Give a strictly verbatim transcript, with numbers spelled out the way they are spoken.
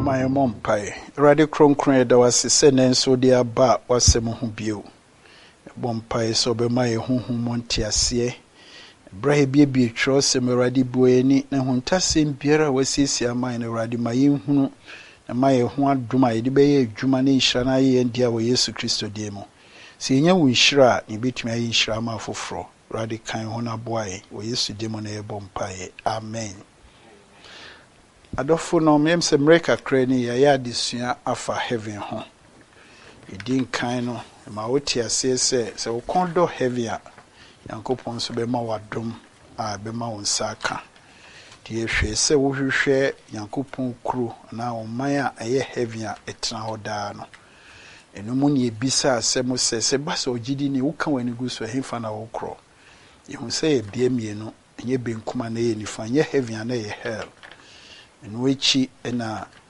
My mom pie. Radi kronkron da wase se nenso de aba wase mo ho bio. Bompae so be my honhom monte ase. Brahe bie bie tro se me radi bueni na huntasem biara wasisi aman na radi mayehunu na maye ho aduma ye de be ye adwuma na nhira na ye ndia wo Yesu Kristo die mo. Se yenya wo nhira ne betumi ayi nhira ma foforo. Radi kan ho na boae wo Yesu die mo na ye bompae. Amen. Adofo no mem se mreka krani ya ya disua afa heaven ho. Edin kan no ma woti ase se se wo kondo heaven a Yankopon so be ma wadom a be ma wonsa aka. Die hwe se wo hwehwe Yankopon kuro na wo man a eye heaven a etna hoda no. Enu mu ne ebisa asem se se ba so gidi ni wo kan wani gu so hemfa na wo kro. Yehu se e bia mienu enye benkuma na ye nifa nye heaven na ye hell. Enu echi na